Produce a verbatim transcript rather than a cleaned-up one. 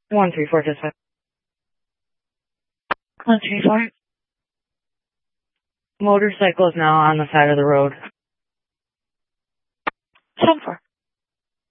One three four dispatch. One three four. Motorcycle is now on the side of the road. Ten four.